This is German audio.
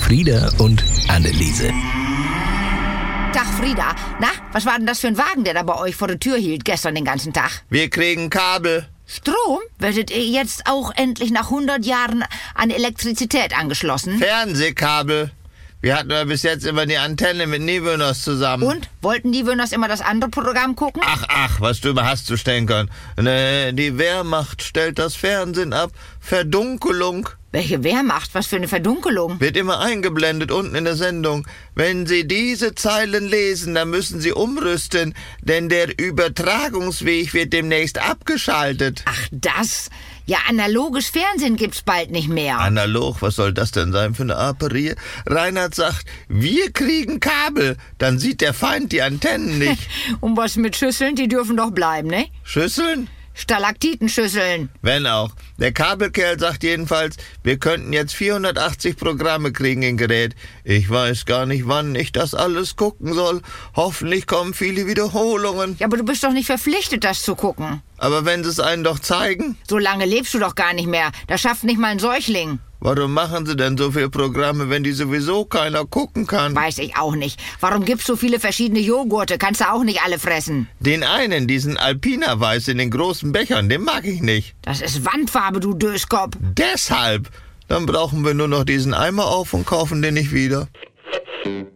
Frieda und Anneliese. Tag, Frieda. Na, was war denn das für ein Wagen, der da bei euch vor der Tür hielt gestern den ganzen Tag? Wir kriegen Kabel. Strom? Werdet ihr jetzt auch endlich nach 100 Jahren an Elektrizität angeschlossen? Fernsehkabel. Wir hatten ja bis jetzt immer die Antenne mit Niewöhners zusammen. Und? Wollten die Wöhners immer das andere Programm gucken? Ach, was du über hast zu stänkern. Die Wehrmacht stellt das Fernsehen ab. Verdunkelung. Welche Wehrmacht? Was für eine Verdunkelung? Wird immer eingeblendet unten in der Sendung. Wenn Sie diese Zeilen lesen, dann müssen Sie umrüsten, denn der Übertragungsweg wird demnächst abgeschaltet. Ach, das? Ja, analoges Fernsehen gibt's bald nicht mehr. Analog, was soll das denn sein für eine Aperie? Reinhard sagt, wir kriegen Kabel, dann sieht der Feind die Antennen nicht. Und was mit Schüsseln? Die dürfen doch bleiben, ne? Schüsseln? Stalaktitenschüsseln. Wenn auch. Der Kabelkerl sagt jedenfalls, wir könnten jetzt 480 Programme kriegen in Gerät. Ich weiß gar nicht, wann ich das alles gucken soll. Hoffentlich kommen viele Wiederholungen. Ja, aber du bist doch nicht verpflichtet, das zu gucken. Aber wenn sie es einen doch zeigen? So lange lebst du doch gar nicht mehr. Das schafft nicht mal ein Säugling. Warum machen sie denn so viele Programme, wenn die sowieso keiner gucken kann? Weiß ich auch nicht. Warum gibt's so viele verschiedene Joghurte? Kannst du auch nicht alle fressen. Den einen, diesen Alpina-Weiß in den großen Bechern, den mag ich nicht. Das ist Wandfarbe, du Döskopf. Deshalb. Dann brauchen wir nur noch diesen Eimer auf und kaufen den nicht wieder.